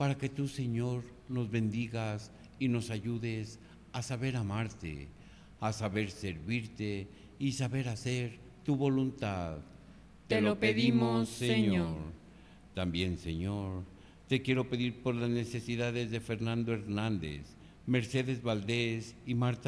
para que tú, Señor, nos bendigas y nos ayudes a saber amarte, a saber servirte y saber hacer tu voluntad. Te lo pedimos, Señor. También, Señor, te quiero pedir por las necesidades de Fernando Hernández, Mercedes Valdés y Marta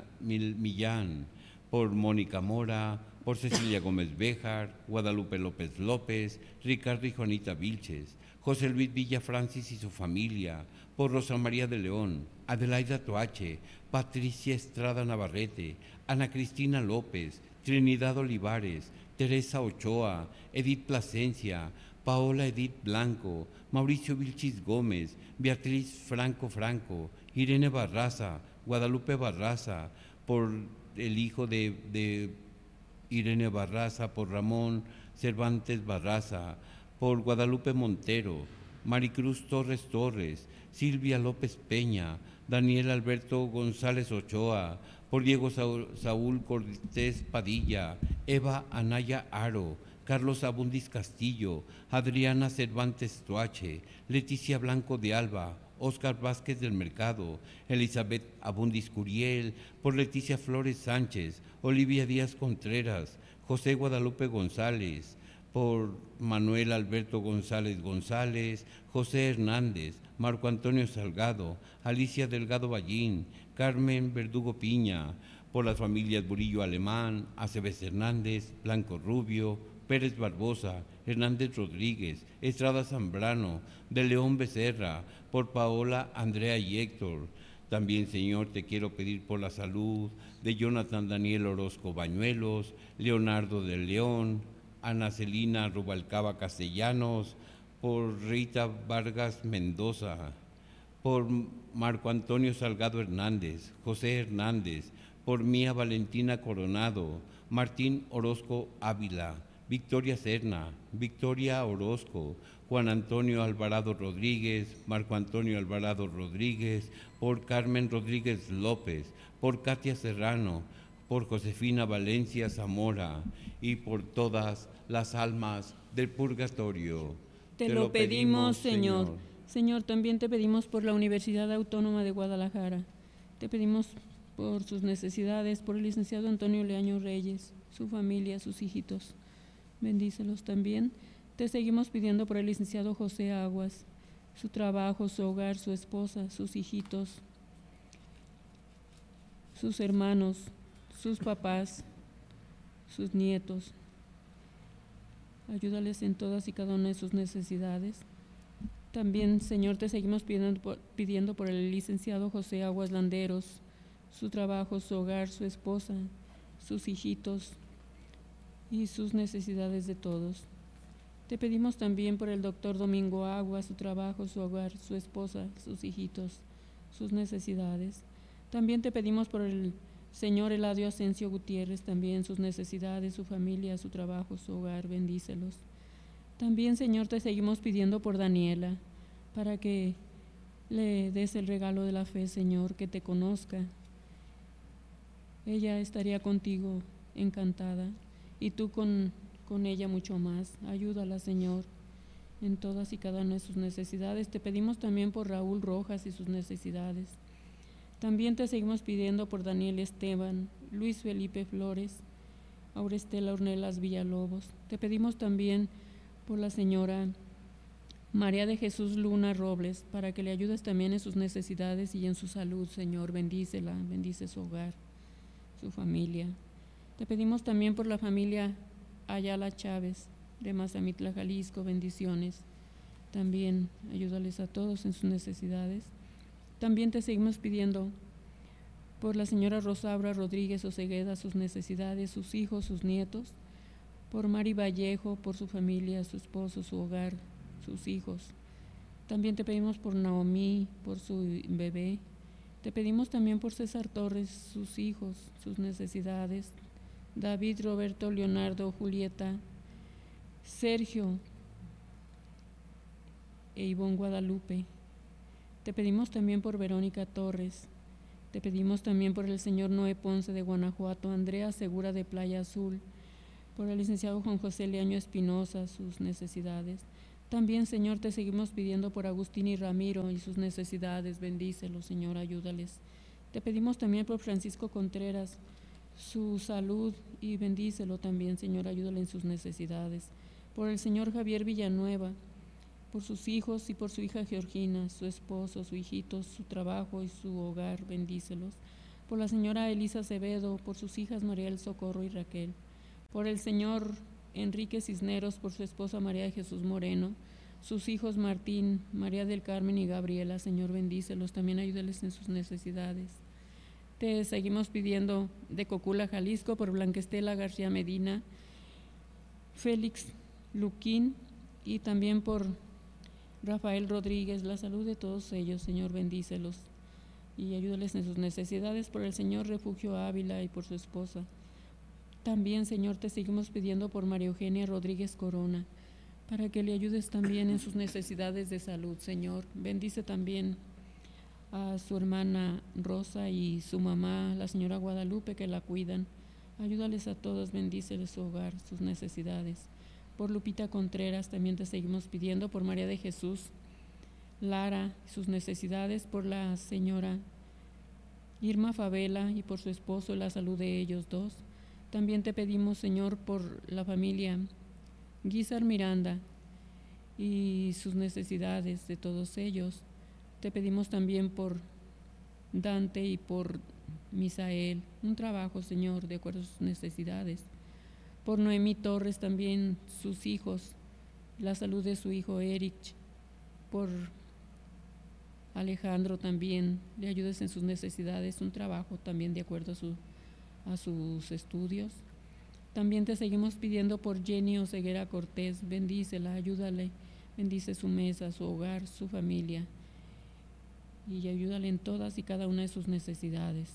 Millán, por Mónica Mora, por Cecilia Gómez Béjar, Guadalupe López López, Ricardo y Juanita Vilches, José Luis Villa Francis y su familia, por Rosa María de León, Adelaida Toache, Patricia Estrada Navarrete, Ana Cristina López, Trinidad Olivares, Teresa Ochoa, Edith Plasencia, Paola Edith Blanco, Mauricio Vilchis Gómez, Beatriz Franco, Irene Barraza, Guadalupe Barraza, por el hijo de Irene Barraza, por Ramón Cervantes Barraza, por Guadalupe Montero, Maricruz Torres, Silvia López Peña, Daniel Alberto González Ochoa, por Diego Saúl Cortés Padilla, Eva Anaya Aro, Carlos Abundis Castillo, Adriana Cervantes Toache, Leticia Blanco de Alba, Óscar Vázquez del Mercado, Elizabeth Abundis Curiel, por Leticia Flores Sánchez, Olivia Díaz Contreras, José Guadalupe González, por Manuel Alberto González, José Hernández, Marco Antonio Salgado, Alicia Delgado Ballín, Carmen Verdugo Piña, por las familias Burillo Alemán, Aceves Hernández, Blanco Rubio, Pérez Barbosa, Hernández Rodríguez, Estrada Zambrano, de León Becerra, por Paola, Andrea y Héctor. También, Señor, te quiero pedir por la salud de Jonathan Daniel Orozco Bañuelos, Leonardo del León, Ana Celina Rubalcaba Castellanos, por Rita Vargas Mendoza, por Marco Antonio Salgado Hernández, José Hernández, por Mía Valentina Coronado, Martín Orozco Ávila, Victoria Serna, Victoria Orozco, Juan Antonio Alvarado Rodríguez, Marco Antonio Alvarado Rodríguez, por Carmen Rodríguez López, por Katia Serrano, por Josefina Valencia Zamora y por todas las almas del purgatorio. Te lo pedimos, Señor. Señor, también te pedimos por la Universidad Autónoma de Guadalajara. Te pedimos por sus necesidades, por el licenciado Antonio Leaño Reyes, su familia, sus hijitos. Bendícelos también. Te seguimos pidiendo por el licenciado José Aguas, su trabajo, su hogar, su esposa, sus hijitos, sus hermanos, sus papás, sus nietos. Ayúdales en todas y cada una de sus necesidades. También, Señor, te seguimos pidiendo por el licenciado José Aguas Landeros, su trabajo, su hogar, su esposa, sus hijitos y sus necesidades de todos. Te pedimos también por el doctor Domingo Aguas, su trabajo, su hogar, su esposa, sus hijitos, sus necesidades. También te pedimos por el Señor Eladio Asensio Gutiérrez, también sus necesidades, su familia, su trabajo, su hogar, bendícelos. También, Señor, te seguimos pidiendo por Daniela, para que le des el regalo de la fe, Señor, que te conozca. Ella estaría contigo encantada y tú con ella mucho más. Ayúdala, Señor, en todas y cada una de sus necesidades. Te pedimos también por Raúl Rojas y sus necesidades. También te seguimos pidiendo por Daniel Esteban, Luis Felipe Flores, Aurestela Ornelas Villalobos. Te pedimos también por la señora María de Jesús Luna Robles, para que le ayudes también en sus necesidades y en su salud, Señor. Bendícela, bendice su hogar, su familia. Te pedimos también por la familia Ayala Chávez, de Mazamitla, Jalisco, bendiciones. También ayúdales a todos en sus necesidades. También te seguimos pidiendo por la señora Rosaura Rodríguez Ocegueda, sus necesidades, sus hijos, sus nietos, por Mari Vallejo, por su familia, su esposo, su hogar, sus hijos. También te pedimos por Naomi, por su bebé. Te pedimos también por César Torres, sus hijos, sus necesidades, David, Roberto, Leonardo, Julieta, Sergio e Ivonne Guadalupe. Te pedimos también por Verónica Torres. Te pedimos también por el señor Noé Ponce de Guanajuato, Andrea Segura de Playa Azul, por el licenciado Juan José Leaño Espinosa, sus necesidades. También, Señor, te seguimos pidiendo por Agustín y Ramiro y sus necesidades. Bendícelos, Señor, ayúdales. Te pedimos también por Francisco Contreras, su salud, y bendícelo también, Señor, ayúdale en sus necesidades. Por el señor Javier Villanueva, por sus hijos y por su hija Georgina, su esposo, su hijito, su trabajo y su hogar, bendícelos. Por la señora Elisa Acevedo, por sus hijas María del Socorro y Raquel. Por el señor Enrique Cisneros, por su esposa María de Jesús Moreno, sus hijos Martín, María del Carmen y Gabriela, Señor, bendícelos, también ayúdales en sus necesidades. Te seguimos pidiendo de Cocula, Jalisco, por Blanca Estela García Medina, Félix Luquín y también por Rafael Rodríguez, la salud de todos ellos, Señor, bendícelos y ayúdales en sus necesidades. Por el señor Refugio Ávila y por su esposa. También, Señor, te seguimos pidiendo por María Eugenia Rodríguez Corona, para que le ayudes también en sus necesidades de salud, Señor. Bendice también a su hermana Rosa y su mamá, la señora Guadalupe, que la cuidan. Ayúdales a todos, bendíceles su hogar, sus necesidades. Por Lupita Contreras también te seguimos pidiendo, por María de Jesús Lara, sus necesidades, por la señora Irma Favela y por su esposo, la salud de ellos dos. También te pedimos, Señor, por la familia Guizar Miranda y sus necesidades de todos ellos. Te pedimos también por Dante y por Misael, un trabajo, Señor, de acuerdo a sus necesidades. Por Noemí Torres también, sus hijos, la salud de su hijo Eric. Por Alejandro también, le ayudes en sus necesidades, un trabajo también de acuerdo a sus estudios. También te seguimos pidiendo por Jenny Oseguera Cortés, bendícela, ayúdale, bendice su mesa, su hogar, su familia, y ayúdale en todas y cada una de sus necesidades.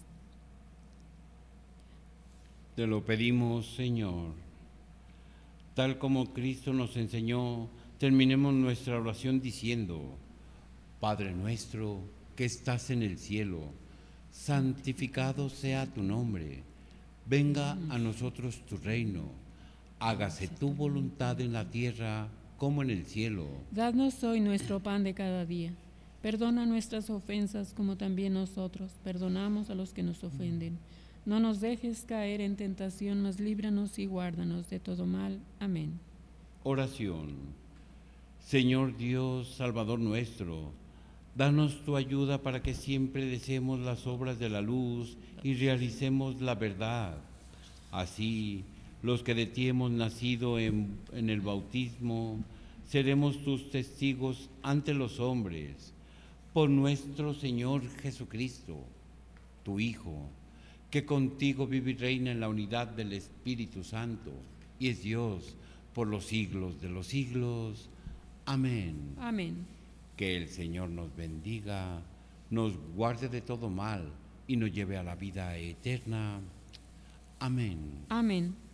Te lo pedimos, Señor. Tal como Cristo nos enseñó, terminemos nuestra oración diciendo: Padre nuestro que estás en el cielo, santificado sea tu nombre. Venga a nosotros tu reino. Hágase tu voluntad en la tierra como en el cielo. Danos hoy nuestro pan de cada día. Perdona nuestras ofensas como también nosotros perdonamos a los que nos ofenden. No nos dejes caer en tentación, mas líbranos y guárdanos de todo mal. Amén. Oración. Señor Dios, Salvador nuestro, danos tu ayuda para que siempre deseemos las obras de la luz y realicemos la verdad. Así, los que de ti hemos nacido en el bautismo, seremos tus testigos ante los hombres. Por nuestro Señor Jesucristo, tu Hijo, que contigo vive y reina en la unidad del Espíritu Santo, y es Dios por los siglos de los siglos. Amén. Amén. Que el Señor nos bendiga, nos guarde de todo mal y nos lleve a la vida eterna. Amén. Amén.